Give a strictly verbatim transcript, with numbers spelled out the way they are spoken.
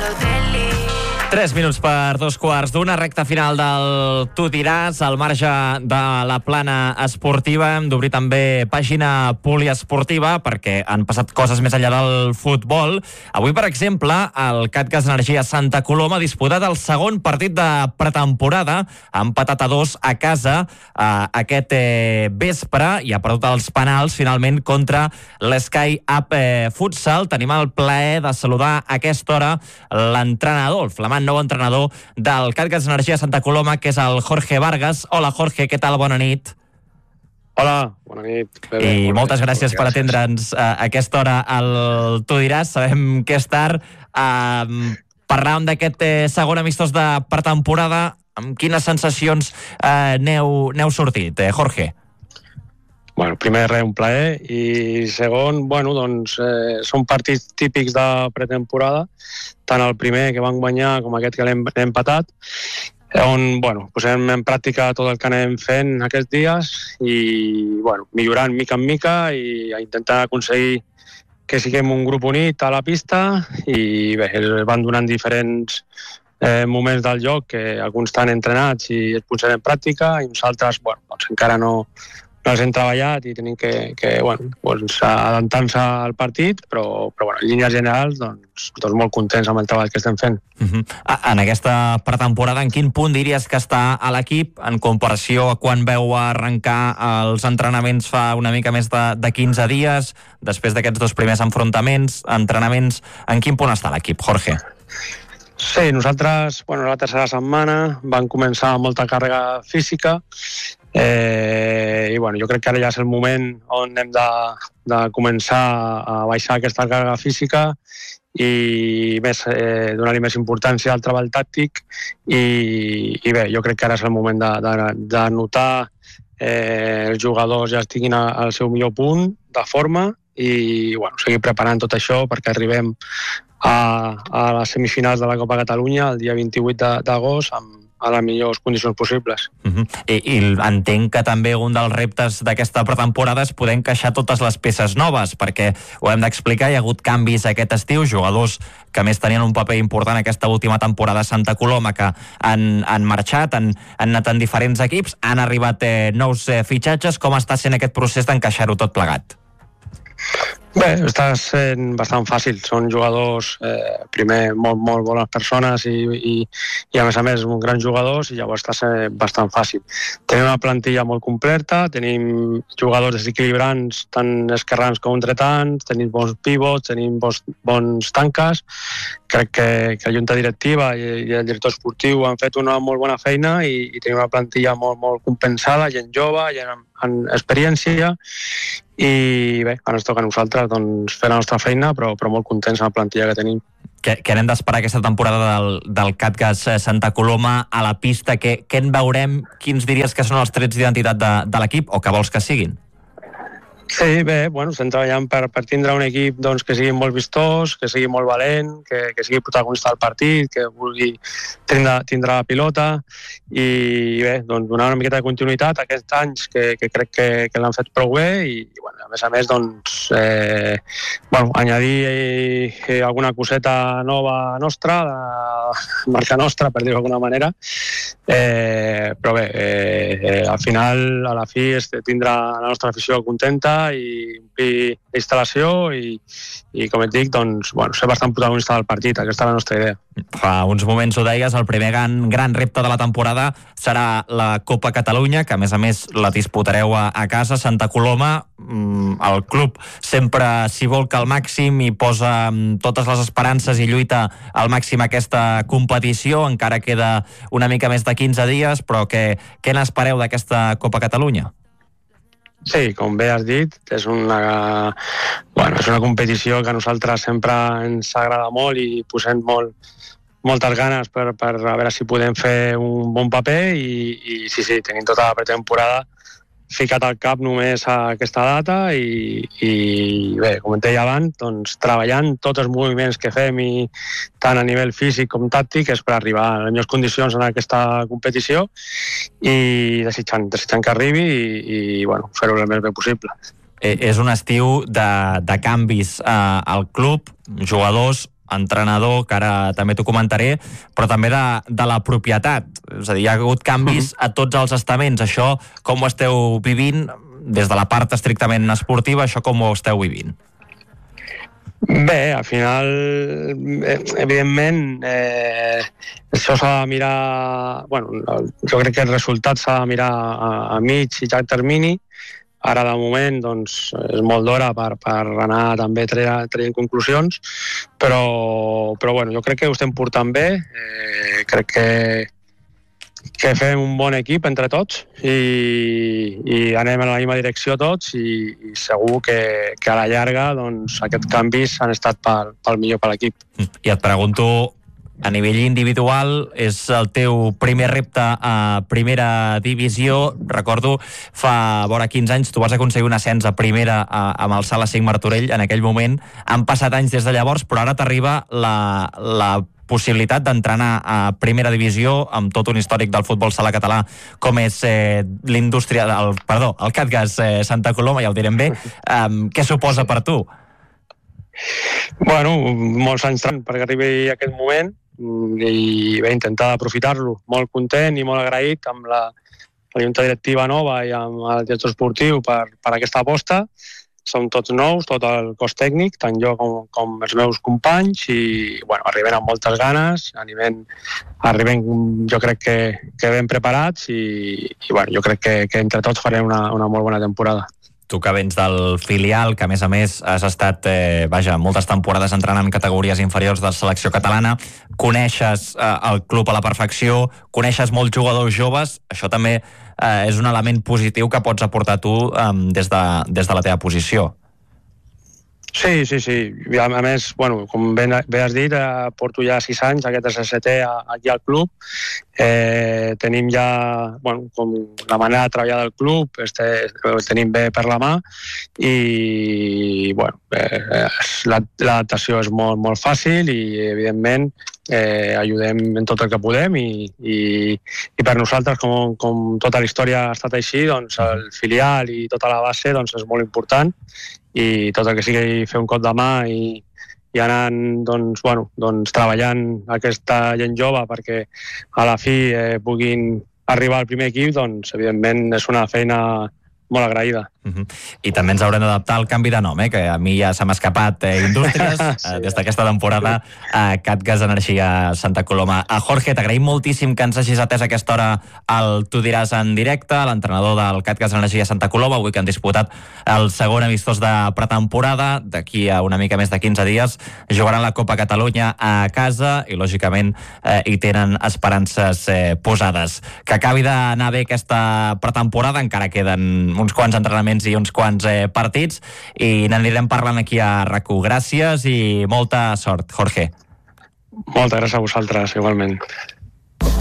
Tres minuts per dos quarts d'una, recta final del Tu diràs, al marge de la plana esportiva. Hem d'obrir també pàgina poliesportiva perquè han passat coses més enllà del futbol. Avui, per exemple, el CatGas Energia Santa Coloma ha disputat el segon partit de pretemporada. Ha empatat a dos a casa eh, aquest eh, vespre i ha perdut els penals finalment contra l'Sky Up eh, Futsal. Tenim el plaer de saludar a aquesta hora l'entrenador, el flamant nou entrenador del CatGas Energia Santa Coloma, que és el Jorge Vargas. Hola, Jorge, què tal? Bona nit. Hola, bona nit. Bé, bé, I bona moltes nit. gràcies per atendre'ns a aquesta hora al Tu diràs. Sabem que és tard. Uh, parlàvem d'aquest eh, segon amistós de pretemporada. Amb quines sensacions eh, n'heu, n'heu sortit, eh, Jorge? Bueno, primer res, un plaer, i segon, bueno, doncs eh, són partits típics de pretemporada, tant el primer que van guanyar com aquest que l'hem empatat, on, bueno, posem en pràctica tot el que anem fent aquests dies i, bueno, millorant mica en mica i a intentar aconseguir que siguem un grup unit a la pista i bé, es van donant diferents eh, moments del joc que alguns estan entrenats i es posen en pràctica i uns altres, bueno, doncs encara no no els hem treballat i tenim que, que bueno, doncs, adaptar-nos al partit, però, però bueno, en línies generals doncs, doncs molt contents amb el treball que estem fent. Uh-huh. En aquesta pretemporada, en quin punt diries que està a l'equip en comparació a quan veu arrencar els entrenaments fa una mica més de, de quinze dies, després d'aquests dos primers enfrontaments, entrenaments, en quin punt està l'equip, Jorge? Sí, nosaltres, bueno, la tercera setmana van començar amb molta càrrega física eh, i bueno, jo crec que ara ja és el moment on hem de, de començar a baixar aquesta càrrega física i més, eh, donar-li més importància al treball tàctic i, i bé, jo crec que ara és el moment de, de, de notar eh, els jugadors ja estiguin a, al seu millor punt de forma i bueno, seguir preparant tot això perquè arribem a, a les semifinals de la Copa Catalunya el dia vint-i-vuit d'agost amb a les millors condicions possibles. Uh-huh. I, I entenc que també un dels reptes d'aquesta pretemporada és poder encaixar totes les peces noves, perquè ho hem d'explicar, hi ha hagut canvis aquest estiu, jugadors que a més tenien un paper important aquesta última temporada a Santa Coloma, que han, han marxat, han, han anat en diferents equips, han arribat eh, nous eh, fitxatges. Com està sent aquest procés d'encaixar-ho tot plegat? Bé, està sent bastant fàcil. Són jugadors, eh, primer, molt, molt bones persones i, i, i a més a més grans jugadors i llavors està sent bastant fàcil. Tenim una plantilla molt completa, tenim jugadors desequilibrants, tant esquerrans com dretans, tenim bons pivots, tenim bons, bons tanques. Crec que, que la junta directiva i, i el director esportiu han fet una molt bona feina i, i tenim una plantilla molt, molt compensada, gent jove, gent amb, amb experiència i bé, ara ens toca a nosaltres doncs, fer la nostra feina, però, però molt contents amb la plantilla que tenim. Què, què n'hem d'esperar aquesta temporada del, del CatGas Santa Coloma a la pista? Què, què en veurem? Quins diries que són els trets d'identitat de, de l'equip o que vols que siguin? Sí, bé, bueno, estem treballant per, per tindre un equip doncs, que sigui molt vistós, que sigui molt valent, que, que sigui protagonista del partit, que vulgui tindre, tindre la pilota i bé, doncs, donar una miqueta de continuïtat a aquests anys que, que crec que, que l'han fet prou bé i, bueno, a més a més, doncs, eh, bueno, añadir eh, alguna coseta nova nostra, de marca nostra, per dir-ho d'alguna manera, eh, però bé, eh, eh, al final, a la fi, és tindre la nostra afició contenta i omplir la instal·lació i, i com et dic, doncs, bueno, ser bastant protagonista del partit, aquesta és la nostra idea. Fa uns moments ho deies, el primer gran, gran repte de la temporada serà la Copa Catalunya, que a més a més la disputareu a, a casa, Santa Coloma. El club sempre s'hi volca al màxim i posa totes les esperances i lluita al màxim aquesta competició. Encara queda una mica més de quinze dies, però què, què n'espereu d'aquesta Copa Catalunya? Sí, com bé has dit, és una, bueno, és una competició que a nosaltres sempre ens agrada molt i posem molt, moltes ganes per, per a veure si podem fer un bon paper i, i sí, sí, tenim tota la pretemporada ficat al cap només a aquesta data i, i bé, com et deia abans, doncs, treballant tots els moviments que fem i tant a nivell físic com tàctic és per arribar a les millors condicions en aquesta competició i desitjant, desitjant que arribi i, i bueno, fer-ho el més bé possible. Eh, és un estiu de, de canvis eh, al club, jugadors entrenador, que ara també t'ho comentaré, però també de, de la propietat. És a dir, hi ha hagut canvis a tots els estaments. Això com ho esteu vivint? Des de la part estrictament esportiva, això com ho esteu vivint? Bé, al final, evidentment, eh, això s'ha de mirar... Bueno, jo crec que el resultat s'ha de mirar a, a mig i llarg termini. Ara, de moment, doncs, és molt d'hora per, per anar també traient conclusions, però, però bueno, jo crec que ho estem portant bé. Eh, crec que, que fem un bon equip entre tots i, i anem en la misma direcció tots i, i segur que, que a la llarga doncs, aquests canvis han estat pel, pel millor per l'equip. I et pregunto, a nivell individual, és el teu primer repte a primera divisió. Recordo, fa vora quinze anys, tu vas aconseguir un ascens a primera a, amb el Sala cinc Martorell. En aquell moment han passat anys des de llavors, però ara t'arriba la, la possibilitat d'entrenar a primera divisió amb tot un històric del futbol sala català com és eh, l'indústria, el, perdó, el CatGas eh, Santa Coloma, ja ho direm bé. Um, què suposa per tu? Bueno, molts anys perquè arribi aquest moment i bé, intentar aprofitar-lo. Molt content i molt agraït amb la, la junta directiva nova i amb el director esportiu per, per aquesta aposta. Som tots nous, tot el cos tècnic, tant jo com, com els meus companys, i bueno, arribem amb moltes ganes, arribem, arribem jo crec que, que ben preparats i, i bueno, jo crec que, que entre tots farem una, una molt bona temporada. Tu que vens del filial, que a més a més has estat, eh, vaja, moltes temporades entrenant en categories inferiors de la selecció catalana, coneixes eh, el club a la perfecció, coneixes molts jugadors joves, això també eh, és un element positiu que pots aportar tu eh, des, de, des de la teva posició. Sí, sí, sí. A més, bueno, com bé, bé has dit, eh, porto ja sis anys, aquest és el setè aquí al club. Eh, tenim ja, bueno, com la manera de treballar del club, este, tenim bé per la mà i, bueno, eh, l'adaptació és molt, molt fàcil i, evidentment, eh, ajudem en tot el que podem i, i, i per nosaltres, com, com tota la història ha estat així, doncs el filial i tota la base doncs, és molt important i tot el que sigui fer un cop de mà i, i anant doncs, bueno, doncs, treballant aquesta gent jove perquè a la fi eh, puguin arribar al primer equip, doncs evidentment és una feina molt agraïda. Uh-huh. I també ens haurem d'adaptar al canvi de nom, eh? Que a mi ja se m'ha escapat eh, Indústries, sí, eh, des d'aquesta temporada a CatGas Energia Santa Coloma. A Jorge, t'agraïm moltíssim que ens hagis atès a aquesta hora al Tu diràs en directe, l'entrenador del CatGas Energia Santa Coloma, avui que han disputat el segon amistós de pretemporada. D'aquí a una mica més de quinze dies jugaran la Copa Catalunya a casa i, lògicament, eh, hi tenen esperances eh, posades. Que acabi d'anar bé aquesta pretemporada, encara queden uns quants entrenaments i uns quants eh, partits i n'anirem parlant aquí a RAC u. Gràcies i molta sort, Jorge. Moltes gràcies a vosaltres, igualment.